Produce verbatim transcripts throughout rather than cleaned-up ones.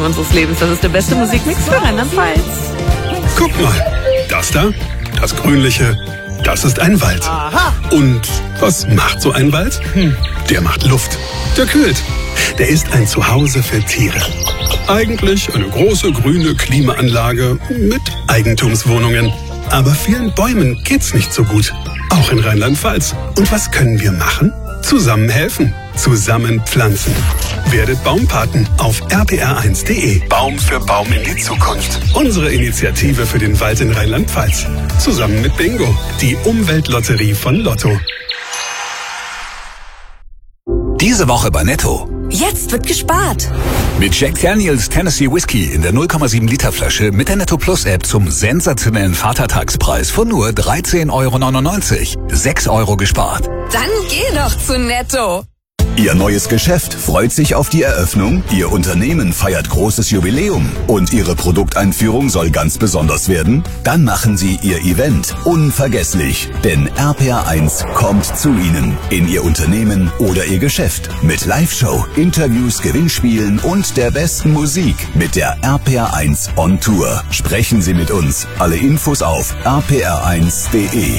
unseres Lebens. Das ist der beste Musikmix für Rheinland-Pfalz. Guck mal, das da, das Grünliche, das ist ein Wald. Aha. Und was macht so ein Wald? Hm. Der macht Luft, der kühlt. Der ist ein Zuhause für Tiere. Eigentlich eine große grüne Klimaanlage mit Eigentumswohnungen. Aber vielen Bäumen geht's nicht so gut. Auch in Rheinland-Pfalz. Und was können wir machen? Zusammen helfen. Zusammen pflanzen. Werdet Baumpaten auf r p r eins punkt d e. Baum für Baum in die Zukunft. Unsere Initiative für den Wald in Rheinland-Pfalz. Zusammen mit Bingo, die Umweltlotterie von Lotto. Diese Woche bei Netto. Jetzt wird gespart. Mit Jack Daniels Tennessee Whiskey in der null Komma sieben Liter Flasche mit der Netto Plus App zum sensationellen Vatertagspreis von nur dreizehn Euro neunundneunzig. sechs Euro gespart. Dann geh doch zu Netto. Ihr neues Geschäft freut sich auf die Eröffnung, Ihr Unternehmen feiert großes Jubiläum und Ihre Produkteinführung soll ganz besonders werden? Dann machen Sie Ihr Event unvergesslich, denn R P R eins kommt zu Ihnen, in Ihr Unternehmen oder Ihr Geschäft mit Live-Show, Interviews, Gewinnspielen und der besten Musik mit der R P R eins on Tour. Sprechen Sie mit uns. Alle Infos auf r p r eins punkt d e.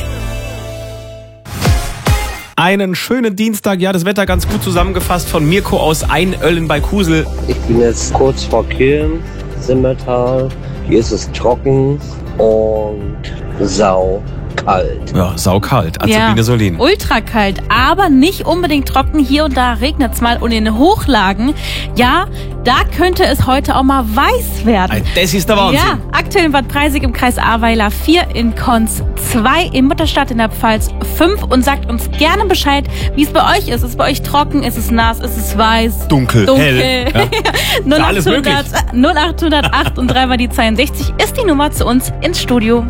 Einen schönen Dienstag, ja, das Wetter ganz gut zusammengefasst von Mirko aus Einölln bei Kusel. Ich bin jetzt kurz vor Kiln, Simmertal. Hier ist es trocken und sau kalt. Ja, saukalt. Azubine ja, Solin. Ultra kalt, aber nicht unbedingt trocken. Hier und da regnet es mal und in den Hochlagen, ja, da könnte es heute auch mal weiß werden. Das ist der Wahnsinn. Ja, aktuell in Bad Preisig im Kreis Ahrweiler vier, in Konz zwei, in Mutterstadt in der Pfalz fünf und sagt uns gerne Bescheid, wie es bei euch ist. Ist es bei euch trocken? Ist es nass? Ist es weiß? Dunkel, Dunkel. hell. Ja. null acht hundert, alles möglich. null acht null acht und dreimal die zweiundsechzig ist die Nummer zu uns ins Studio.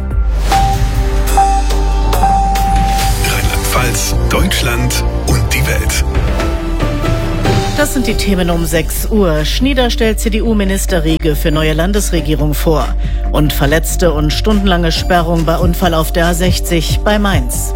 Rheinland-Pfalz, Deutschland und die Welt. Das sind die Themen um sechs Uhr. Schnieder stellt C D U-Minister Riege für neue Landesregierung vor. Und Verletzte und stundenlange Sperrung bei Unfall auf der A sechzig bei Mainz.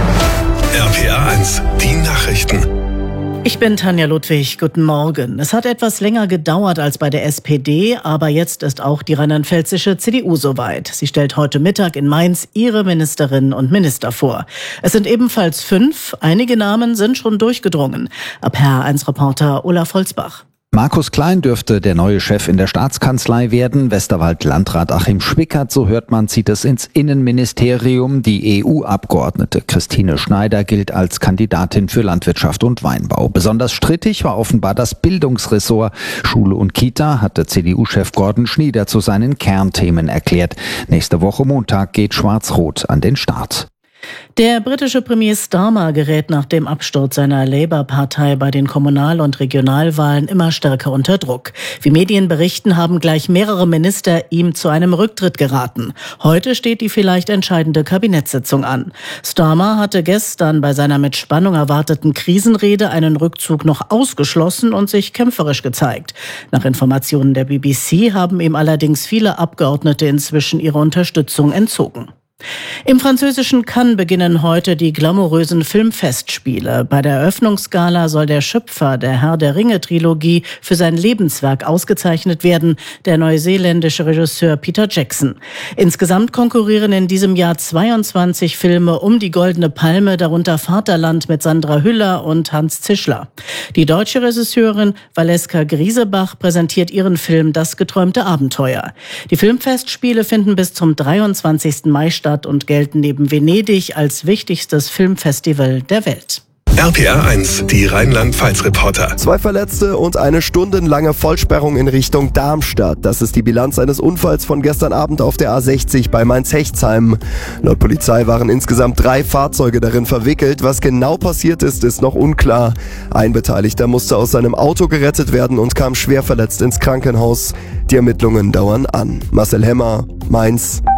R P R eins, die Nachrichten. Ich bin Tanja Ludwig, guten Morgen. Es hat etwas länger gedauert als bei der S P D, aber jetzt ist auch die rheinland-pfälzische C D U soweit. Sie stellt heute Mittag in Mainz ihre Ministerinnen und Minister vor. Es sind ebenfalls fünf, einige Namen sind schon durchgedrungen. R P R eins Reporter Olaf Holzbach. Markus Klein dürfte der neue Chef in der Staatskanzlei werden. Westerwald-Landrat Achim Schwickert, so hört man, zieht es ins Innenministerium. Die E U-Abgeordnete Christine Schneider gilt als Kandidatin für Landwirtschaft und Weinbau. Besonders strittig war offenbar das Bildungsressort. Schule und Kita hatte C D U-Chef Gordon Schnieder zu seinen Kernthemen erklärt. Nächste Woche Montag geht Schwarz-Rot an den Start. Der britische Premier Starmer gerät nach dem Absturz seiner Labour-Partei bei den Kommunal- und Regionalwahlen immer stärker unter Druck. Wie Medien berichten, haben gleich mehrere Minister ihm zu einem Rücktritt geraten. Heute steht die vielleicht entscheidende Kabinettssitzung an. Starmer hatte gestern bei seiner mit Spannung erwarteten Krisenrede einen Rückzug noch ausgeschlossen und sich kämpferisch gezeigt. Nach Informationen der B B C haben ihm allerdings viele Abgeordnete inzwischen ihre Unterstützung entzogen. Im französischen Cannes beginnen heute die glamourösen Filmfestspiele. Bei der Eröffnungsgala soll der Schöpfer der Herr der Ringe-Trilogie für sein Lebenswerk ausgezeichnet werden, der neuseeländische Regisseur Peter Jackson. Insgesamt konkurrieren in diesem Jahr zweiundzwanzig Filme um die Goldene Palme, darunter Vaterland mit Sandra Hüller und Hans Zischler. Die deutsche Regisseurin Valeska Griesebach präsentiert ihren Film Das geträumte Abenteuer. Die Filmfestspiele finden bis zum dreiundzwanzigsten Mai statt und gelten neben Venedig als wichtigstes Filmfestival der Welt. R P R eins, die Rheinland-Pfalz-Reporter. Zwei Verletzte und eine stundenlange Vollsperrung in Richtung Darmstadt. Das ist die Bilanz eines Unfalls von gestern Abend auf der A sechzig bei Mainz-Hechtsheim. Laut Polizei waren insgesamt drei Fahrzeuge darin verwickelt. Was genau passiert ist, ist noch unklar. Ein Beteiligter musste aus seinem Auto gerettet werden und kam schwer verletzt ins Krankenhaus. Die Ermittlungen dauern an. Marcel Hemmer, Mainz.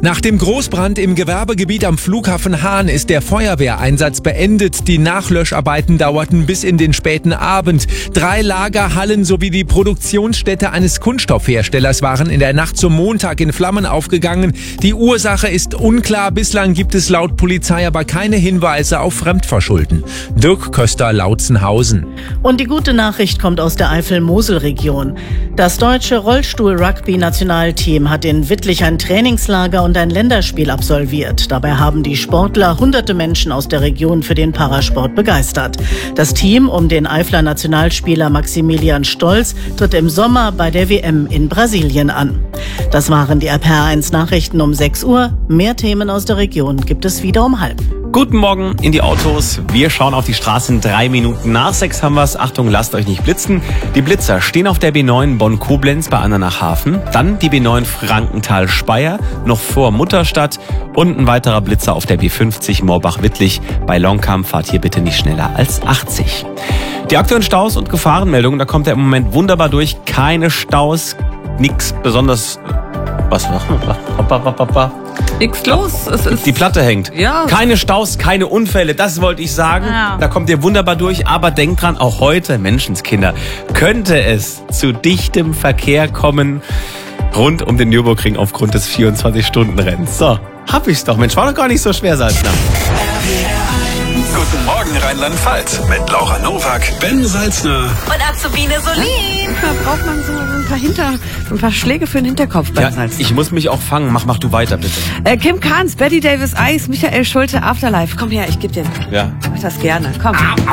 Nach dem Großbrand im Gewerbegebiet am Flughafen Hahn ist der Feuerwehreinsatz beendet. Die Nachlöscharbeiten dauerten bis in den späten Abend. Drei Lagerhallen sowie die Produktionsstätte eines Kunststoffherstellers waren in der Nacht zum Montag in Flammen aufgegangen. Die Ursache ist unklar. Bislang gibt es laut Polizei aber keine Hinweise auf Fremdverschulden. Dirk Köster, Lautzenhausen. Und die gute Nachricht kommt aus der Eifel-Mosel-Region. Das deutsche Rollstuhl-Rugby-Nationalteam hat in Wittlich ein Trainingslager und ein Länderspiel absolviert. Dabei haben die Sportler hunderte Menschen aus der Region für den Parasport begeistert. Das Team um den Eifler Nationalspieler Maximilian Stolz tritt im Sommer bei der W M in Brasilien an. Das waren die R P R eins Nachrichten um sechs Uhr. Mehr Themen aus der Region gibt es wieder um halb. Guten Morgen in die Autos. Wir schauen auf die Straßen. Drei Minuten nach sechs haben wir's. Achtung, lasst euch nicht blitzen. Die Blitzer stehen auf der B neun Bonn-Koblenz bei Andernach-Hafen. Dann die B neun Frankenthal-Speyer, noch vor Mutterstadt. Und ein weiterer Blitzer auf der B fünfzig Moorbach-Wittlich. Bei Longkamp fahrt hier bitte nicht schneller als achtzig. Die aktuellen Staus und Gefahrenmeldungen, da kommt er im Moment wunderbar durch. Keine Staus, nix besonders... Was? Nix los. Es ist die Platte hängt. Ja. Keine Staus, keine Unfälle, das wollte ich sagen. Ja. Da kommt ihr wunderbar durch. Aber denkt dran, auch heute, Menschenskinder, könnte es zu dichtem Verkehr kommen rund um den Nürburgring aufgrund des vierundzwanzig-Stunden-Rennens. So, hab ich's doch. Mensch, war doch gar nicht so schwer, Salzner. Guten Morgen Rheinland-Pfalz mit Laura Nowak, Ben Salzner Und Azubine Solin. Da braucht man so ein paar Hinter, so ein paar Schläge für den Hinterkopf beim Ja, Salz. ich muss mich auch fangen. Mach, mach du weiter, bitte. Äh, Kim Carnes, Betty Davis Eis, Michael Schulte, Afterlife. Komm her, ich geb dir. Ja. Ich mach das gerne. Komm.